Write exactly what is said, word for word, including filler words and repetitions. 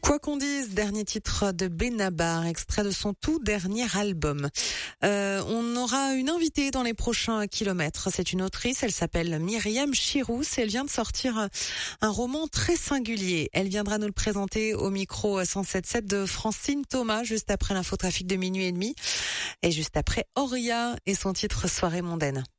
Quoi qu'on dise, dernier titre de Benabar, extrait de son tout dernier album. Euh, on aura une invitée dans les prochains kilomètres. C'est une autrice, elle s'appelle Myriam Chirous et elle vient de sortir un roman très singulier. Elle viendra nous le présenter au micro cent sept virgule sept de Francine Thomas, juste après l'infotrafic de minuit et demi. Et juste après Auria et son titre Soirée mondaine.